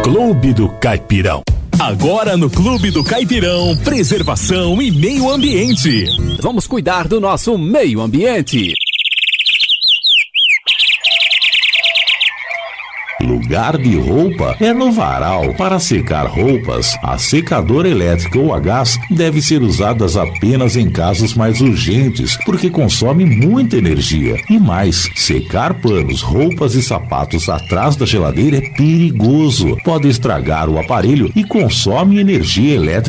Clube do Caipirão. Agora no Clube do Caipirão, preservação e meio ambiente. Vamos cuidar do nosso meio ambiente. Lugar de roupa é no varal. Para secar roupas, a secadora elétrica ou a gás deve ser usadas apenas em casos mais urgentes, porque consome muita energia. E mais, secar panos, roupas e sapatos atrás da geladeira é perigoso. Pode estragar o aparelho e consome energia elétrica